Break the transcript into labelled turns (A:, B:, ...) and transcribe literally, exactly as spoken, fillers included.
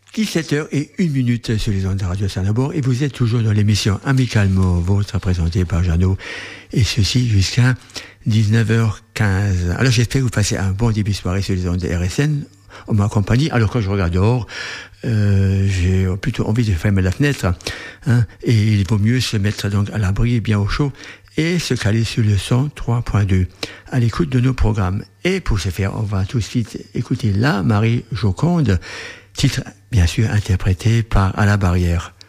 A: dix-sept heures et une minute sur les ondes de Radio Saint-Labor et vous êtes toujours dans l'émission Amicalement Vôtre présentée par Jeannot et ceci jusqu'à dix-neuf heures quinze. Alors j'espère que vous passez un bon début de soirée sur les ondes de R S N en ma compagnie. Alors quand je regarde dehors, euh, j'ai plutôt envie de fermer la fenêtre hein, et il vaut mieux se mettre donc à l'abri bien au chaud et se caler sur le cent trois point deux à l'écoute de nos programmes. Et pour ce faire, on va tout de suite écouter La Marie Joconde, titre bien sûr interprété par À la Barrière.